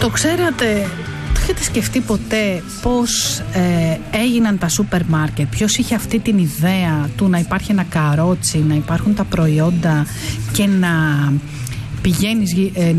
Το ξέρατε, το έχετε σκεφτεί ποτέ πώς έγιναν τα σούπερ μάρκετ? Ποιος είχε αυτή την ιδέα του να υπάρχει ένα καρότσι, να υπάρχουν τα προϊόντα και να πηγαίνεις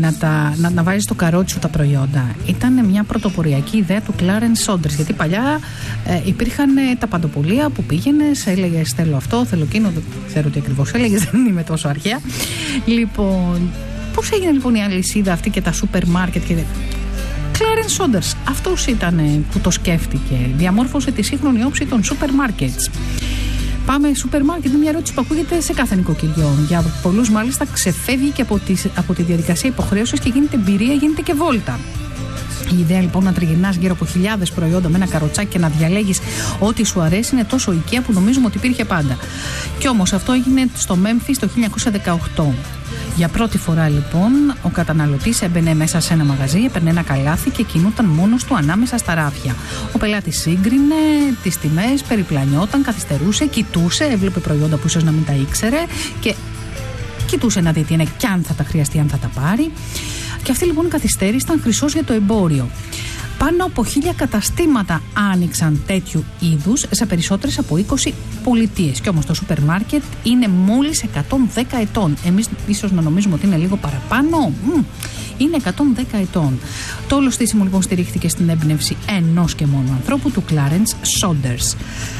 να βάζεις στο καρότσι σου τα προϊόντα? Ήταν μια πρωτοποριακή ιδέα του Clarence Saunders, γιατί παλιά υπήρχαν τα παντοπολία που πήγαινες, έλεγες θέλω αυτό, θέλω εκείνο, δεν ξέρω τι ακριβώς έλεγες, δεν είμαι τόσο αρχαία. Λοιπόν, πώς έγινε λοιπόν η αλυσίδα αυτή και τα σούπερ μάρκετ? Και Clarence Saunders, αυτός ήταν που το σκέφτηκε, διαμόρφωσε τη σύγχρονη όψη των σούπερ μάρκετς. Πάμε σούπερ μάρκετ, είναι μια ερώτηση που ακούγεται σε κάθε νοικοκυριό. Για πολλούς μάλιστα ξεφεύγει και από τη διαδικασία υποχρέωσης και γίνεται εμπειρία, γίνεται και βόλτα. Η ιδέα λοιπόν να τριγυρνάς γύρω από χιλιάδες προϊόντα με ένα καροτσάκι και να διαλέγεις ό,τι σου αρέσει είναι τόσο οικία που νομίζουμε ότι υπήρχε πάντα. Κι όμως αυτό έγινε στο Μέμφις το 1918. Για πρώτη φορά λοιπόν ο καταναλωτής έμπαινε μέσα σε ένα μαγαζί, έπαιρνε ένα καλάθι και κινούταν μόνος του ανάμεσα στα ράφια. Ο πελάτης σύγκρινε τις τιμές, περιπλανιόταν, καθυστερούσε, κοιτούσε, έβλεπε προϊόντα που ίσως να μην τα ήξερε και κοιτούσε να δει τι είναι και αν θα τα χρειαστεί, αν θα τα πάρει. Και αυτή λοιπόν η καθυστέρηση ήταν χρυσός για το εμπόριο. Πάνω από 1000 καταστήματα άνοιξαν τέτοιου είδους σε περισσότερες από 20 πολιτείες. Και όμως το σούπερ μάρκετ είναι μόλις 110 ετών. Εμείς ίσως να νομίζουμε ότι είναι λίγο παραπάνω. Είναι 110 ετών. Το όλο στήσιμο λοιπόν στηρίχθηκε στην έμπνευση ενός και μόνο ανθρώπου, του Clarence Saunders.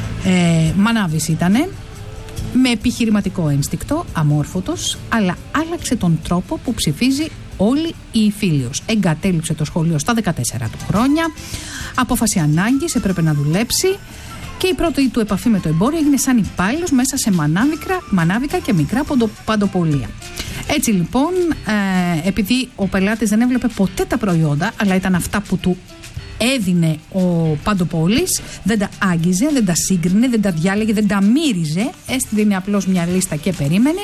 Μανάβης ήτανε, με επιχειρηματικό ένστικτο, αμόρφωτος, αλλά άλλαξε τον τρόπο που ψηφίζει όλη η Ιφίλιος. Εγκατέλειψε το σχολείο στα 14 του χρόνια, απόφαση ανάγκης, έπρεπε να δουλέψει και η πρώτη του επαφή με το εμπόριο έγινε σαν υπάλληλος μέσα σε μανάβικα και μικρά παντοπολία. Έτσι λοιπόν, επειδή ο πελάτης δεν έβλεπε ποτέ τα προϊόντα, αλλά ήταν αυτά που του έδινε ο παντοπόλης, δεν τα άγγιζε, δεν τα σύγκρινε, δεν τα διάλεγε, δεν τα μύριζε, έστειλε απλώς μια λίστα και περίμενε.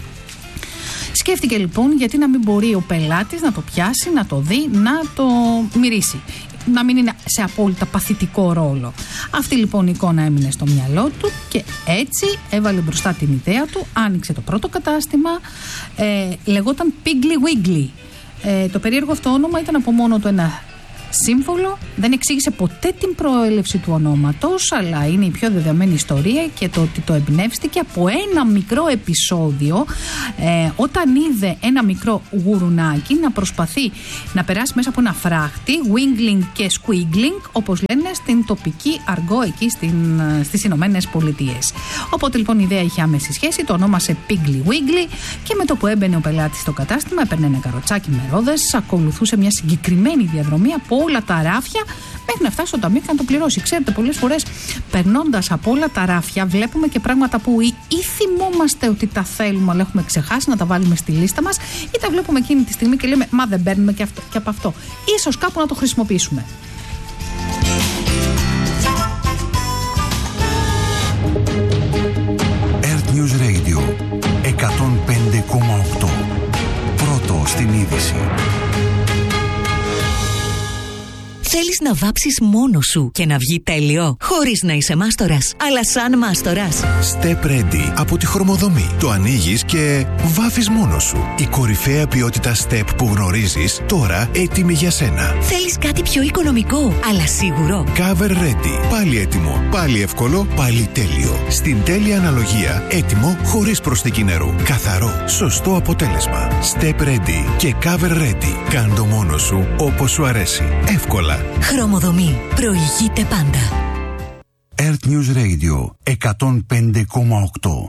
Σκέφτηκε λοιπόν γιατί να μην μπορεί ο πελάτης να το πιάσει, να το δει, να το μυρίσει, να μην είναι σε απόλυτα παθητικό ρόλο. Αυτή λοιπόν η εικόνα έμεινε στο μυαλό του και έτσι έβαλε μπροστά την ιδέα του, άνοιξε το πρώτο κατάστημα, λεγόταν Piggly Wiggly. Το περίεργο αυτό όνομα ήταν από μόνο του ένα σύμβολο, δεν εξήγησε ποτέ την προέλευση του ονόματος, αλλά είναι η πιο δεδομένη ιστορία και το ότι το εμπνεύστηκε από ένα μικρό επεισόδιο όταν είδε ένα μικρό γουρουνάκι να προσπαθεί να περάσει μέσα από ένα φράχτη, wiggling και squiggling, όπως λένε στην τοπική αργό εκεί στις Ηνωμένες Πολιτείες. Οπότε λοιπόν η ιδέα είχε άμεση σχέση, το ονόμασε Piggly Wiggly και με το που έμπαινε ο πελάτης στο κατάστημα, έπαιρνε ένα καροτσάκι με ρόδες, ακολουθούσε μια συγκεκριμένη διαδρομή από όλα τα ράφια μέχρι να φτάσει στο ταμείο και να το πληρώσει. Ξέρετε, πολλές φορές περνώντας από όλα τα ράφια βλέπουμε και πράγματα που ή θυμόμαστε ότι τα θέλουμε αλλά έχουμε ξεχάσει να τα βάλουμε στη λίστα μας, ή τα βλέπουμε εκείνη τη στιγμή και λέμε μα δεν παίρνουμε και από αυτό. Ίσως κάπου να το χρησιμοποιήσουμε. Earth News Radio 105,8. Πρώτο στην είδηση. Θέλεις να βάψεις μόνος σου και να βγει τέλειο, χωρίς να είσαι μάστορας, αλλά σαν μάστορας? Step Ready από τη Χρωμοδομή. Το ανοίγεις και βάφεις μόνος σου. Η κορυφαία ποιότητα Step που γνωρίζεις, τώρα έτοιμη για σένα. Θέλεις κάτι πιο οικονομικό, αλλά σίγουρο? Cover Ready. Πάλι έτοιμο, πάλι εύκολο, πάλι τέλειο. Στην τέλεια αναλογία, έτοιμο χωρίς προσθήκη νερού. Καθαρό, σωστό αποτέλεσμα. Step Ready και Cover Ready. Κάντο μόνος σου όπως σου αρέσει. Εύκολα. Χρωμοδομή. Προηγείται πάντα. Earth News Radio 105,8.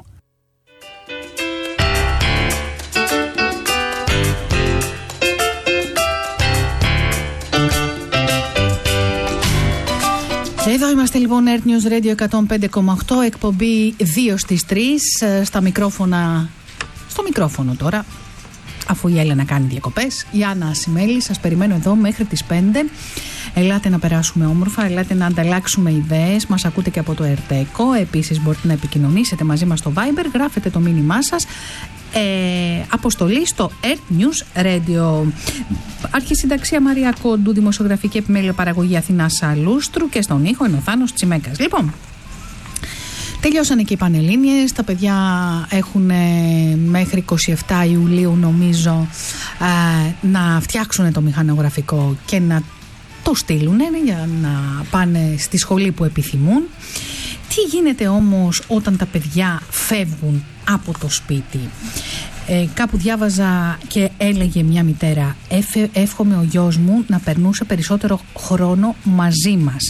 Και εδώ είμαστε λοιπόν, Earth News Radio 105,8, εκπομπή 2 στις 3, στο μικρόφωνο τώρα, αφού η Έλενα κάνει διακοπές. Η Άννα Ασημέλη, σας περιμένω εδώ μέχρι τις 5. Ελάτε να περάσουμε όμορφα, ελάτε να ανταλλάξουμε ιδέες. Μας ακούτε και από το ΕΡΤΕΚΟ. Επίσης μπορείτε να επικοινωνήσετε μαζί μας στο Viber, γράφετε το μήνυμά σας. Αποστολή στο Earth News Radio. Αρχισυνταξία Μαρία Κόντου, δημοσιογραφική επιμέλεια παραγωγή Αθηνά Σαλούστρου και στον ήχο είναι ο Θάνος Τσιμέκας. Λοιπόν, Τελειώσανε και οι Πανελλήνιες, τα παιδιά έχουν μέχρι 27 Ιουλίου νομίζω να φτιάξουν το μηχανογραφικό και να το στείλουν για να πάνε στη σχολή που επιθυμούν. Τι γίνεται όμως όταν τα παιδιά φεύγουν από το σπίτι? Κάπου διάβαζα και έλεγε μια μητέρα, εύχομαι ο γιος μου να περνούσε περισσότερο χρόνο μαζί μας.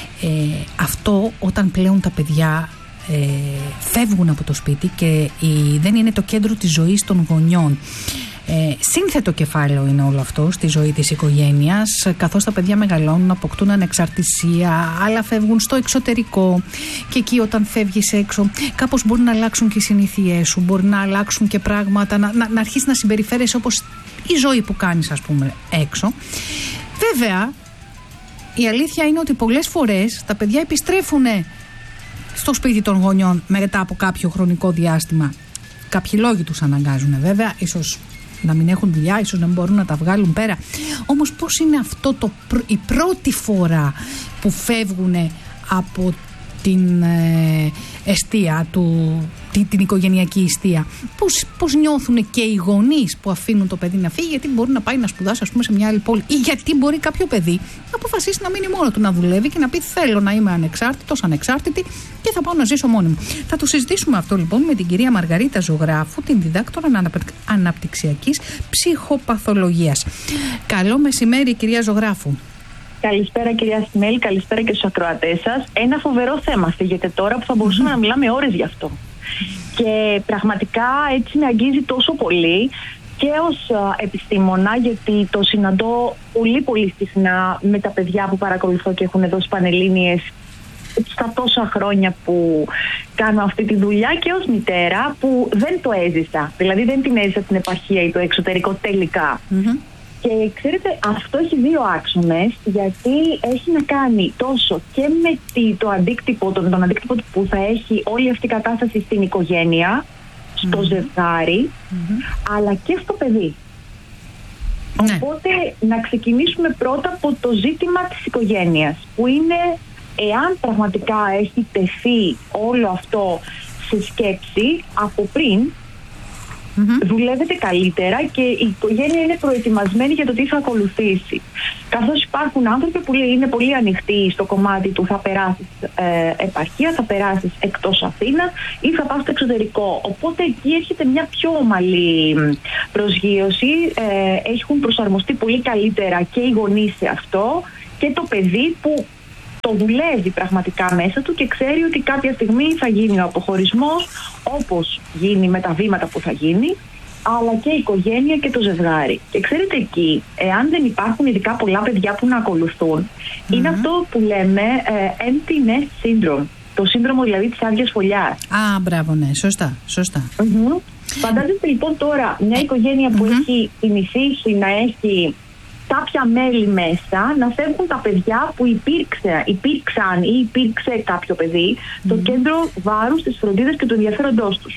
Αυτό όταν πλέον τα παιδιά φεύγουν από το σπίτι και δεν είναι το κέντρο της ζωής των γονιών. Σύνθετο κεφάλαιο είναι όλο αυτό στη ζωή της οικογένειας, καθώς τα παιδιά μεγαλώνουν, αποκτούν ανεξαρτησία, άλλα φεύγουν στο εξωτερικό και εκεί όταν φεύγεις έξω κάπως μπορεί να αλλάξουν και οι συνήθειές σου, μπορεί να αλλάξουν και πράγματα, να αρχίσεις να συμπεριφέρεσαι όπως η ζωή που κάνεις ας πούμε έξω. Βέβαια η αλήθεια είναι ότι πολλές φορές τα παιδιά επιστρέφουν στο σπίτι των γονιών μετά από κάποιο χρονικό διάστημα. Κάποιοι λόγοι τους αναγκάζουν βέβαια, ίσως να μην έχουν δουλειά, ίσως να μην μπορούν να τα βγάλουν πέρα. Όμως πώς είναι αυτό η πρώτη φορά που φεύγουν από την εστία την οικογενειακή εστία? Πώς νιώθουν και οι γονείς που αφήνουν το παιδί να φύγει, γιατί μπορεί να πάει να σπουδάσει ας πούμε σε μια άλλη πόλη, ή γιατί μπορεί κάποιο παιδί να αποφασίσει να μείνει μόνο του να δουλεύει και να πει θέλω να είμαι ανεξάρτητη και θα πάω να ζήσω μόνη μου. Θα το συζητήσουμε αυτό λοιπόν με την κυρία Μαργαρίτα Ζωγράφου, την διδάκτορα αναπτυξιακής ψυχοπαθολογίας. Καλό μεσημέρι κυρία Ζωγράφου. Καλησπέρα κυρία Σιμέλη, καλησπέρα και στους ακροατές σας. Ένα φοβερό θέμα φύγεται τώρα που θα μπορούσαμε να μιλάμε ώρες γι' αυτό. Και πραγματικά έτσι με αγγίζει τόσο πολύ και ως επιστήμονα, γιατί το συναντώ πολύ συχνά με τα παιδιά που παρακολουθώ και έχουν δώσει Πανελλήνιες στα τόσα χρόνια που κάνω αυτή τη δουλειά, και ως μητέρα που δεν το έζησα. Δηλαδή δεν την έζησα την επαρχία ή το εξωτερικό τελικά. Και ξέρετε, αυτό έχει δύο άξονες, γιατί έχει να κάνει τόσο και με τον αντίκτυπο που θα έχει όλη αυτή η κατάσταση στην οικογένεια, στο ζευγάρι, αλλά και στο παιδί. Οπότε να ξεκινήσουμε πρώτα από το ζήτημα της οικογένειας, που είναι εάν πραγματικά έχει τεθεί όλο αυτό σε σκέψη από πριν, δουλεύετε καλύτερα και η οικογένεια είναι προετοιμασμένη για το τι θα ακολουθήσει. Καθώς υπάρχουν άνθρωποι που είναι πολύ ανοιχτοί στο κομμάτι του θα περάσεις επαρχία, θα περάσεις εκτός Αθήνας ή θα πας στο εξωτερικό. Οπότε εκεί έρχεται μια πιο ομαλή προσγείωση. Έχουν προσαρμοστεί πολύ καλύτερα και οι γονείς σε αυτό και το παιδί που το δουλεύει πραγματικά μέσα του και ξέρει ότι κάποια στιγμή θα γίνει ο αποχωρισμός, όπως γίνει με τα βήματα που θα γίνει, αλλά και η οικογένεια και το ζευγάρι. Και ξέρετε εκεί, εάν δεν υπάρχουν ειδικά πολλά παιδιά που να ακολουθούν, είναι αυτό που λέμε empty nest syndrome. Το σύνδρομο δηλαδή της άδειας φωλιάς. Α, μπράβο, ναι, σωστά. Φαντάζεστε λοιπόν τώρα μια οικογένεια που έχει συνηθίσει να έχει κάποια μέλη μέσα, να φεύγουν τα παιδιά που υπήρξαν ή υπήρξε κάποιο παιδί στο κέντρο βάρους, της φροντίδας και του ενδιαφέροντός τους.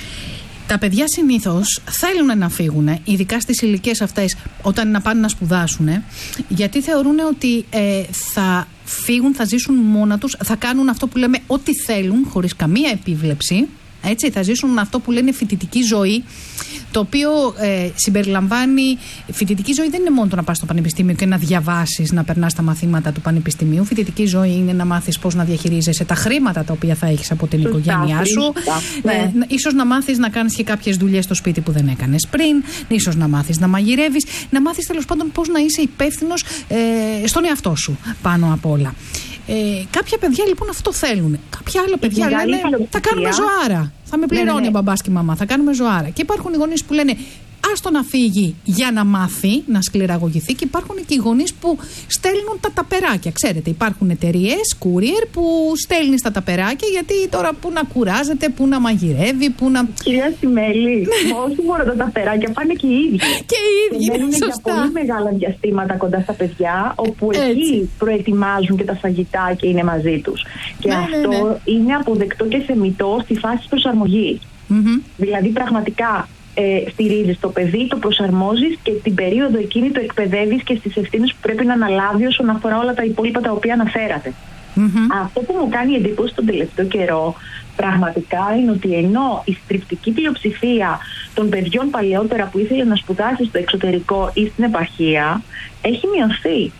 Τα παιδιά συνήθως θέλουν να φύγουν, ειδικά στις ηλικίες αυτές, όταν να πάνε να σπουδάσουν, γιατί θεωρούν ότι θα φύγουν, θα ζήσουν μόνα τους, θα κάνουν αυτό που λέμε ό,τι θέλουν, χωρίς καμία επίβλεψη. Έτσι, θα ζήσουν αυτό που λένε φοιτητική ζωή, το οποίο συμπεριλαμβάνει. Φοιτητική ζωή δεν είναι μόνο το να πας στο πανεπιστήμιο και να διαβάσεις, να περνάς τα μαθήματα του πανεπιστημίου. Φοιτητική ζωή είναι να μάθεις πώς να διαχειρίζεσαι τα χρήματα τα οποία θα έχεις από την οικογένειά σου. Ίσως να μάθεις να κάνεις και κάποιες δουλειές στο σπίτι που δεν έκανες πριν. Ίσως να μάθεις να μαγειρεύεις. Να μάθεις τέλος πάντων πώς να είσαι υπεύθυνος στον εαυτό σου πάνω απ' όλα. Κάποια παιδιά λοιπόν αυτό θέλουν. Κάποια άλλα παιδιά λένε θα κάνουμε ζωάρα. Θα με πληρώνει ο μπαμπάς και η μαμά. Θα κάνουμε ζωάρα. Και υπάρχουν οι γονείς που λένε άστο να φύγει για να μάθει, να σκληραγωγηθεί. Και υπάρχουν και οι γονείς που στέλνουν τα ταπεράκια. Ξέρετε, υπάρχουν εταιρείες, courier, που στέλνει τα ταπεράκια, γιατί τώρα που να κουράζεται, που να μαγειρεύει, που να. Κυρία Σιμέλη, όχι μόνο τα ταπεράκια, πάνε και οι ίδιοι. Και οι ίδιοι, μένουν για πολύ μεγάλα διαστήματα κοντά στα παιδιά, όπου εκεί προετοιμάζουν και τα φαγητά και είναι μαζί τους. Και αυτό είναι αποδεκτό και θεμιτό στη φάση προσαρμογής. Δηλαδή, πραγματικά. Στηρίζεις το παιδί, το προσαρμόζεις και την περίοδο εκείνη το εκπαιδεύεις και στις ευθύνες που πρέπει να αναλάβει όσον αφορά όλα τα υπόλοιπα τα οποία αναφέρατε. Αυτό που μου κάνει εντύπωση τον τελευταίο καιρό πραγματικά είναι ότι ενώ η στριπτική πλειοψηφία των παιδιών παλαιότερα που ήθελε να σπουδάσει στο εξωτερικό ή στην επαρχία έχει μειωθεί.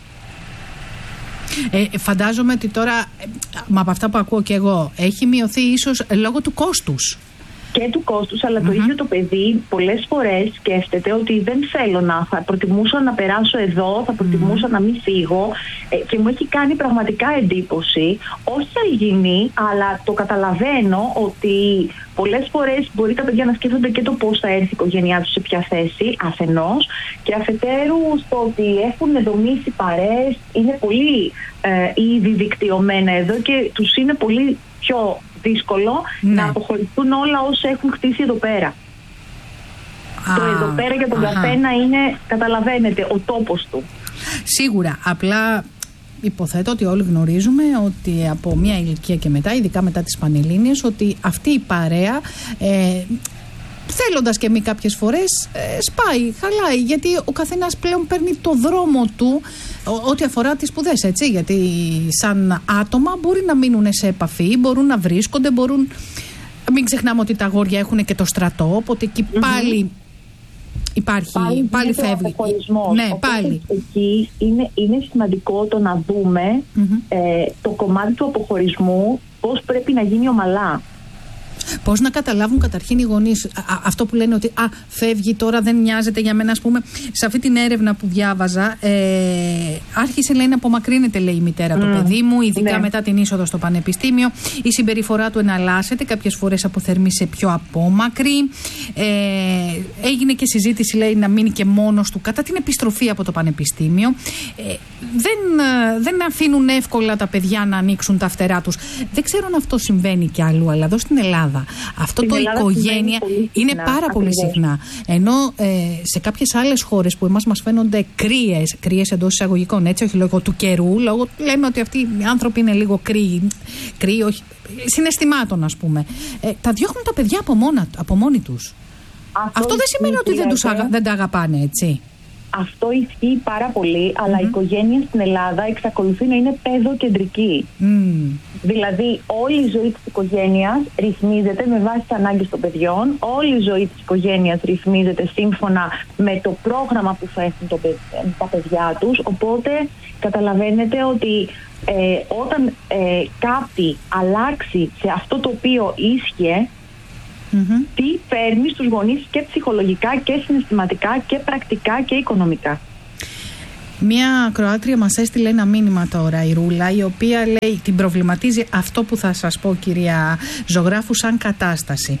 Φαντάζομαι ότι τώρα, από αυτά που ακούω και εγώ, έχει μειωθεί ίσως λόγω του κόστους. Και του κόστους, αλλά το ίδιο το παιδί πολλές φορές σκέφτεται ότι δεν θέλω θα προτιμούσα να περάσω εδώ, θα προτιμούσα να μην φύγω, και μου έχει κάνει πραγματικά εντύπωση, όχι αλγινή, αλλά το καταλαβαίνω ότι πολλές φορές μπορεί τα παιδιά να σκέφτονται και το πώς θα έρθει η οικογένειά τους σε ποια θέση, αφενός, και αφετέρου στο ότι έχουν δομήσει παρέες, είναι πολύ ήδη δικτυωμένα εδώ και τους είναι πολύ πιο δύσκολο να αποχωρηθούν όλα όσα έχουν χτίσει εδώ πέρα. Το εδώ πέρα για τον καθένα είναι, καταλαβαίνετε, ο τόπος του. Σίγουρα, απλά υποθέτω ότι όλοι γνωρίζουμε ότι από μια ηλικία και μετά, ειδικά μετά τις Πανελλήνιες, ότι αυτή η παρέα, θέλοντας και μη κάποιες φορές, σπάει, χαλάει, γιατί ο καθένας πλέον παίρνει το δρόμο του ό,τι αφορά τις σπουδές, έτσι, γιατί σαν άτομα μπορεί να μείνουν σε επαφή, μπορούν να βρίσκονται, μπορούν, μην ξεχνάμε ότι τα αγόρια έχουν και το στρατό, οπότε εκεί πάλι υπάρχει, πάλι φεύγει. Ναι, πάλι. Εκεί είναι σημαντικό το να δούμε το κομμάτι του αποχωρισμού, πώς πρέπει να γίνει ομαλά. Πώς να καταλάβουν καταρχήν οι γονείς αυτό που λένε ότι φεύγει τώρα, δεν νοιάζεται για μένα, ας πούμε. Σε αυτή την έρευνα που διάβαζα, άρχισε, λέει, να απομακρύνεται, λέει, η μητέρα του παιδί μου, ειδικά μετά την είσοδο στο πανεπιστήμιο. Η συμπεριφορά του εναλλάσσεται, κάποιες φορές αποθερμεί πιο απόμακρη. Έγινε και συζήτηση, λέει, να μείνει και μόνος του κατά την επιστροφή από το πανεπιστήμιο. Δεν αφήνουν εύκολα τα παιδιά να ανοίξουν τα φτερά τους. Δεν ξέρω αν αυτό συμβαίνει κι αλλού, αλλά εδώ στην Ελλάδα αυτό το οικογένεια είναι πάρα πολύ συχνά. Ενώ σε κάποιες άλλες χώρες που εμάς μας φαίνονται κρύες εντός εισαγωγικών, έτσι, όχι λόγω του καιρού, λένε ότι αυτοί οι άνθρωποι είναι λίγο κρύοι, όχι, συναισθημάτων, ας πούμε. Τα διώχνουν τα παιδιά από μόνοι τους. Αυτό δεν σημαίνει ότι δεν τα αγαπάνε, έτσι. Αυτό ισχύει πάρα πολύ, αλλά η οικογένεια στην Ελλάδα εξακολουθεί να είναι παιδοκεντρική. Δηλαδή, όλη η ζωή της οικογένειας ρυθμίζεται με βάση τις ανάγκες των παιδιών, όλη η ζωή της οικογένειας ρυθμίζεται σύμφωνα με το πρόγραμμα που θα έχουν τα παιδιά τους. Οπότε, καταλαβαίνετε ότι όταν κάτι αλλάξει σε αυτό το οποίο ίσχυε, τι φέρνει στους γονείς και ψυχολογικά και συναισθηματικά και πρακτικά και οικονομικά. Μία Κροάτρια μας έστειλε ένα μήνυμα τώρα, η Ρούλα, η οποία λέει, την προβληματίζει αυτό που θα σας πω, κυρία ζωγράφου, σαν κατάσταση.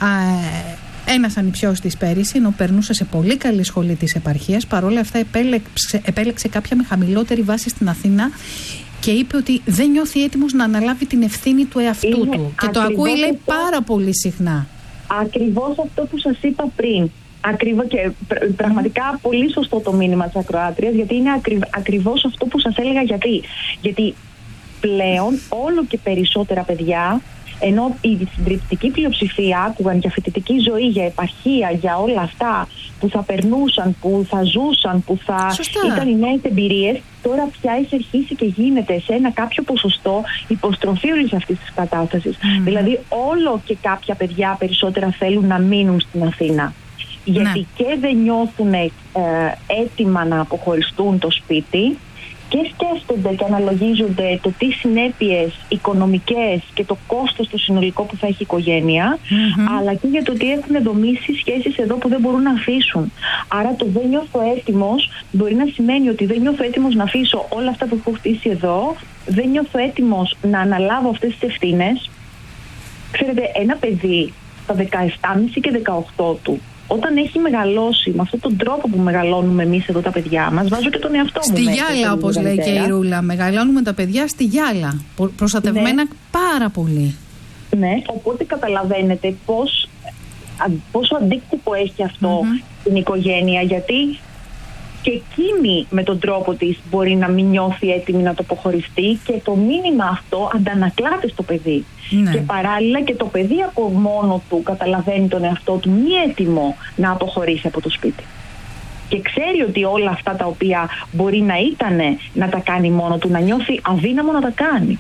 Ένας ανιψιός της πέρυσι, ενώ περνούσε σε πολύ καλή σχολή της επαρχίας, παρόλα αυτά επέλεξε κάποια με χαμηλότερη βάση στην Αθήνα και είπε ότι δεν νιώθει έτοιμος να αναλάβει την ευθύνη του εαυτού του. Και το ακούει, λέει, πάρα πολύ συχνά. Ακριβώς αυτό που σας είπα πριν. Και πραγματικά πολύ σωστό το μήνυμα της ακροάτριας, γιατί είναι ακριβώς αυτό που σας έλεγα. Γιατί πλέον όλο και περισσότερα παιδιά, ενώ η συντριπτική πλειοψηφία άκουγαν για φοιτητική ζωή, για επαρχία, για όλα αυτά που θα περνούσαν, που θα ζούσαν, που θα ήταν οι νέες εμπειρίες, τώρα πια έχει αρχίσει και γίνεται σε ένα κάποιο ποσοστό υποστροφή όλης αυτής της κατάστασης. Δηλαδή όλο και κάποια παιδιά περισσότερα θέλουν να μείνουν στην Αθήνα. Γιατί και δεν νιώθουν έτοιμα να αποχωριστούν το σπίτι, και σκέφτονται και αναλογίζονται το τι συνέπειες οικονομικές και το κόστος το συνολικό που θα έχει η οικογένεια, αλλά και για το ότι έχουν δομήσει σχέσεις εδώ που δεν μπορούν να αφήσουν. Άρα το δεν νιώθω έτοιμος μπορεί να σημαίνει ότι δεν νιώθω έτοιμος να αφήσω όλα αυτά που έχω χτίσει εδώ, δεν νιώθω έτοιμος να αναλάβω αυτές τις ευθύνες. Ξέρετε, ένα παιδί στα 17,5 και 18 του, όταν έχει μεγαλώσει με αυτόν τον τρόπο που μεγαλώνουμε εμείς εδώ τα παιδιά μας, βάζω και τον εαυτό μου στη γυάλα, όπως λέει και η Ρούλα. Μεγαλώνουμε τα παιδιά στη γυάλα. Προστατευμένα πάρα πολύ. Ναι, οπότε καταλαβαίνετε πόσο αντίκτυπο έχει αυτό στην οικογένεια, γιατί και εκείνη με τον τρόπο της μπορεί να μην νιώθει έτοιμη να το αποχωριστεί και το μήνυμα αυτό αντανακλάται στο παιδί. Και παράλληλα και το παιδί από μόνο του καταλαβαίνει τον εαυτό του μη έτοιμο να αποχωρήσει από το σπίτι. Και ξέρει ότι όλα αυτά τα οποία μπορεί να ήταν να τα κάνει μόνο του, να νιώθει αδύναμο να τα κάνει.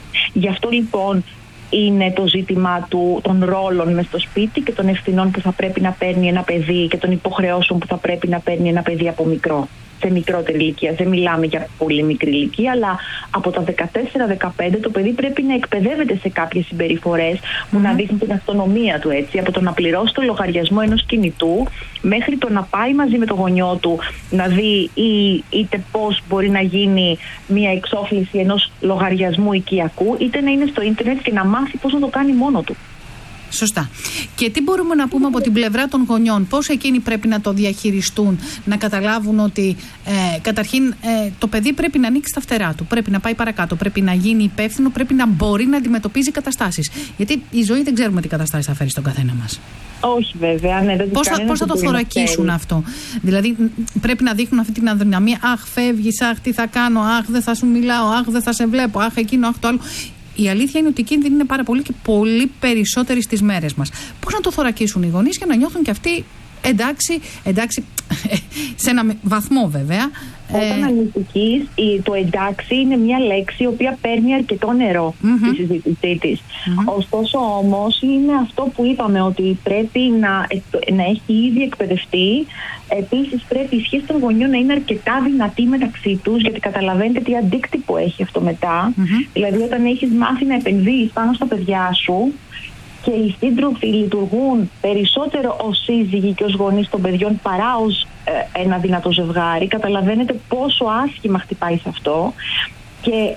Γι' αυτό λοιπόν είναι το ζήτημα των ρόλων μες στο σπίτι και των ευθυνών που θα πρέπει να παίρνει ένα παιδί και των υποχρεώσεων που θα πρέπει να παίρνει ένα παιδί από μικρό. Σε μικρότερη ηλικία. Δεν μιλάμε για πολύ μικρή ηλικία, αλλά από τα 14-15 το παιδί πρέπει να εκπαιδεύεται σε κάποιες συμπεριφορές που να δείχνουν την αυτονομία του, έτσι. Από το να πληρώσει το λογαριασμό ενός κινητού μέχρι το να πάει μαζί με το γονιό του να δει είτε πώς μπορεί να γίνει μια εξόφληση ενός λογαριασμού οικιακού, είτε να είναι στο ίντερνετ και να μάθει πώς να το κάνει μόνο του. Σωστά. Και τι μπορούμε να πούμε από την πλευρά των γονιών, πώς εκείνοι πρέπει να το διαχειριστούν, να καταλάβουν ότι καταρχήν το παιδί πρέπει να ανοίξει τα φτερά του, πρέπει να πάει παρακάτω, πρέπει να γίνει υπεύθυνο, πρέπει να μπορεί να αντιμετωπίζει καταστάσεις. Γιατί η ζωή δεν ξέρουμε τι καταστάσεις θα φέρει στον καθένα μας. Όχι βέβαια, ναι, πώς θα το θωρακίσουν αυτό? Δηλαδή πρέπει να δείχνουν αυτή την αδυναμία. Αχ, φεύγεις, αχ, τι θα κάνω, αχ, δεν θα σου μιλάω, αχ, δεν θα σε βλέπω, αχ, εκείνο, αχ, το άλλο. Η αλήθεια είναι ότι οι κίνδυνοι είναι πάρα πολλοί και πολύ περισσότεροι στις μέρες μας. Πώς να το θωρακίσουν οι γονείς για να νιώθουν και αυτοί εντάξει, σε ένα βαθμό βέβαια. Όταν ανησυχείς, το εντάξει είναι μια λέξη η οποία παίρνει αρκετό νερό στη συζήτησή της. Ωστόσο όμως είναι αυτό που είπαμε, ότι πρέπει να έχει ήδη εκπαιδευτεί. Επίσης πρέπει η σχέση των γονιών να είναι αρκετά δυνατή μεταξύ τους, γιατί καταλαβαίνετε τι αντίκτυπο έχει αυτό μετά. Δηλαδή όταν έχεις μάθει να επενδύεις πάνω στα παιδιά σου και οι σύντροφοι λειτουργούν περισσότερο ως σύζυγοι και ως γονείς των παιδιών παρά ως ένα δυνατό ζευγάρι, καταλαβαίνετε πόσο άσχημα χτυπάει σε αυτό και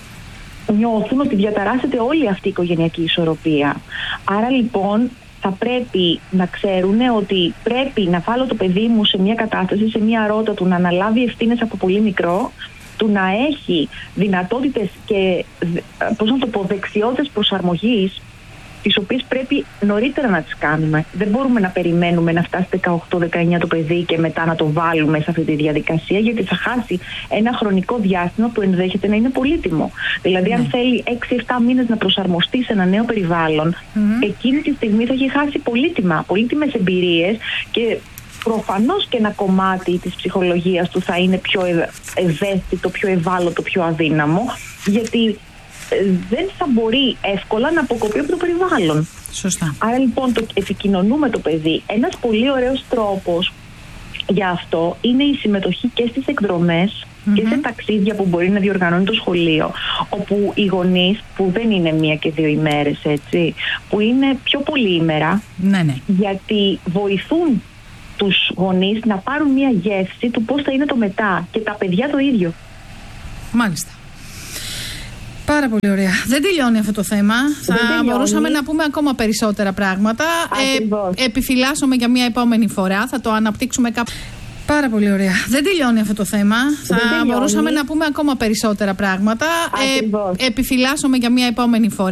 νιώθουν ότι διαταράσσεται όλη αυτή η οικογενειακή ισορροπία. Άρα λοιπόν θα πρέπει να ξέρουν ότι πρέπει να βάλω το παιδί μου σε μια κατάσταση, σε μια ρότα του να αναλάβει ευθύνες από πολύ μικρό, του να έχει δυνατότητες και δεξιότητες προσαρμογής, τις οποίες πρέπει νωρίτερα να τις κάνουμε. Δεν μπορούμε να περιμένουμε να φτάσει 18-19 το παιδί και μετά να το βάλουμε σε αυτή τη διαδικασία, γιατί θα χάσει ένα χρονικό διάστημα που ενδέχεται να είναι πολύτιμο. Δηλαδή, αν θέλει 6-7 μήνες να προσαρμοστεί σε ένα νέο περιβάλλον, εκείνη τη στιγμή θα έχει χάσει πολύτιμες εμπειρίες και προφανώς και ένα κομμάτι της ψυχολογίας του θα είναι πιο ευαίσθητο, πιο ευάλωτο, πιο αδύναμο, γιατί δεν θα μπορεί εύκολα να αποκοπεί από το περιβάλλον. Σωστά. Άρα λοιπόν το επικοινωνούμε το παιδί. Ένας πολύ ωραίος τρόπος για αυτό είναι η συμμετοχή και στις εκδρομές και σε ταξίδια που μπορεί να διοργανώνει το σχολείο, όπου οι γονείς, που δεν είναι 1 και 2 ημέρες, έτσι, που είναι πιο πολυήμερα, γιατί βοηθούν τους γονείς να πάρουν μια γεύση του πώς θα είναι το μετά, και τα παιδιά το ίδιο. Μάλιστα. Πάρα πολύ ωραία. Δεν τελειώνει αυτό το θέμα. Θα μπορούσαμε να πούμε ακόμα περισσότερα πράγματα. Επιφυλάσσομαι για μια επόμενη φορά. Θα το αναπτύξουμε κάπου. Πάρα πολύ ωραία. Δεν τελειώνει αυτό το θέμα. Θα μπορούσαμε να πούμε ακόμα περισσότερα πράγματα. Επιφυλάσσομαι για μια επόμενη φορά.